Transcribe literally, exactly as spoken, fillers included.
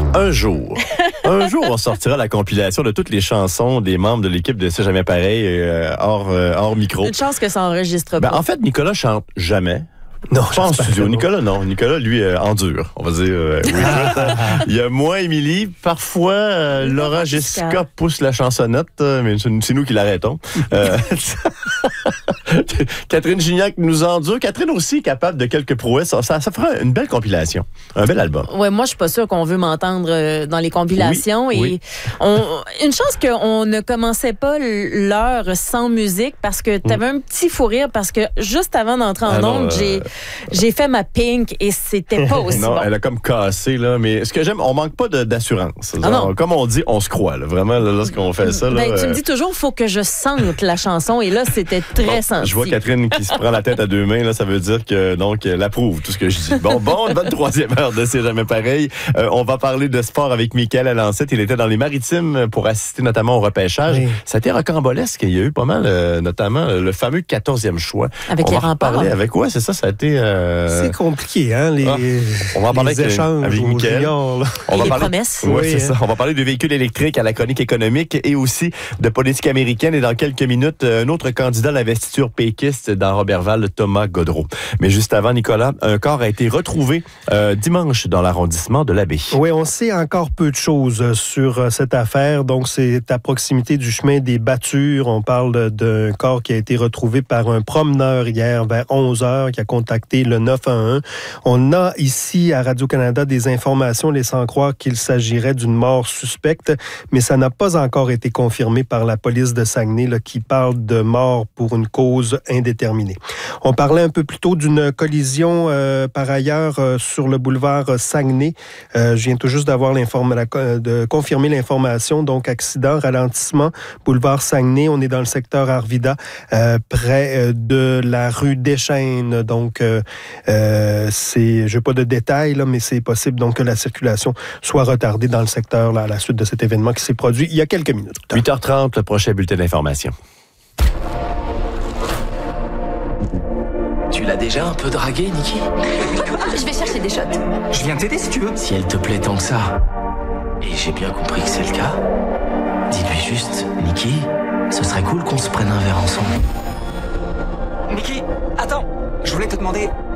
Un jour, un jour, on sortira la compilation de toutes les chansons des membres de l'équipe de C'est jamais pareil, euh, hors, euh, hors micro. Une chance que ça enregistre pas. Ben, en fait, Nicolas chante jamais. Non, Pas en studio. Nicolas, non. Nicolas, lui, euh, endure. On va dire. Euh, oui. Il y a moi, Émilie. Parfois, euh, Laura, Jessica pousse la chansonnette, euh, mais c'est, c'est nous qui l'arrêtons. Euh, Catherine Gignac nous endure. Catherine aussi est capable de quelques prouesses. Ça, ça, ça fera une belle compilation. Un bel album. Ouais, moi, je suis pas sûre qu'on veut m'entendre dans les compilations. Oui, et oui. On, une chance qu'on ne commençait pas l'heure sans musique parce que tu avais mm. un petit fou rire parce que juste avant d'entrer en ah onde, euh... j'ai J'ai fait ma Pink et c'était pas aussi non, bon. Elle a comme cassé, là. Mais ce que j'aime, on manque pas de, d'assurance. Ah non. Comme on dit, on se croit, là. Vraiment, là, lorsqu'on fait ça, là. Ben, tu euh... me dis toujours, il faut que je sente la chanson. Et là, c'était très bon, senti. Je vois Catherine qui se prend la tête à deux mains, là. Ça veut dire que, donc, elle approuve tout ce que je dis. Bon, bon, bonne troisième heure de C'est jamais pareil. Euh, on va parler de sport avec Mickaël Alancette. Il était dans les Maritimes pour assister notamment au repêchage. Oui. Ça a été rocambolesque. Il y a eu pas mal, euh, notamment, le fameux quatorzième choix. Avec on les va remparts. Avec, ouais, c'est ça, ça a été... Euh... C'est compliqué, hein, les, ah, on va en parler les avec, échanges avec Mickaël. On et va les parler, promesses. Ouais, oui, c'est hein. ça. On va parler de véhicules électriques à la chronique économique et aussi de politique américaine. Et dans quelques minutes, un autre candidat à l'investiture péquiste dans Robertval, Thomas Godreau. Mais juste avant, Nicolas, un corps a été retrouvé euh, dimanche dans l'arrondissement de l'Abbé. Oui, on sait encore peu de choses sur cette affaire. Donc, c'est à proximité du chemin des Battures. On parle d'un corps qui a été retrouvé par un promeneur hier vers onze heures qui a contacté le neuf un un. On a ici à Radio-Canada des informations laissant croire qu'il s'agirait d'une mort suspecte, mais ça n'a pas encore été confirmé par la police de Saguenay là, qui parle de mort pour une cause indéterminée. On parlait un peu plus tôt d'une collision euh, par ailleurs euh, sur le boulevard Saguenay. Euh, je viens tout juste d'avoir de confirmer l'information. Donc, accident, ralentissement, boulevard Saguenay. On est dans le secteur Arvida, euh, près de la rue Deschênes. Donc, euh, euh, c'est, je n'ai pas de détails, là, mais c'est possible donc que la circulation soit retardée dans le secteur là, à la suite de cet événement qui s'est produit il y a quelques minutes. huit heures trente, le prochain bulletin d'information. Tu l'as déjà un peu dragué, Niki? Je vais chercher des shots. Je viens t'aider si tu veux. Si elle te plaît tant que ça, et j'ai bien compris que c'est le cas, dis-lui juste, Niki, ce serait cool qu'on se prenne un verre ensemble. Niki, attends, je voulais te demander...